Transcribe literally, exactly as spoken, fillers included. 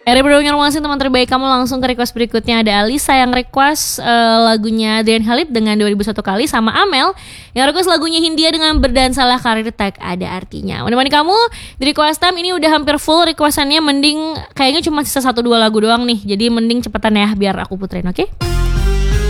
Eri berdua informasi teman terbaik kamu langsung ke request berikutnya. Ada Alisa yang request uh, lagunya Adrian Khalid dengan dua ribu satu kali, sama Amel yang request lagunya Hindia dengan Berdansalah Karir Tak Ada Artinya. Menemani kamu di request time ini udah hampir full requestannya, mending kayaknya cuma sisa satu dua lagu doang nih. Jadi mending cepetan ya biar aku puterin, oke? Okay?